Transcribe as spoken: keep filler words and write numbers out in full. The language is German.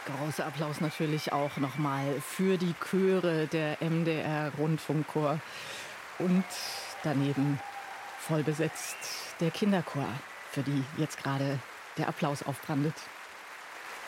Großer Applaus natürlich auch nochmal für die Chöre der M D R-Rundfunkchor und daneben voll besetzt der Kinderchor, für die jetzt gerade der Applaus aufbrandet.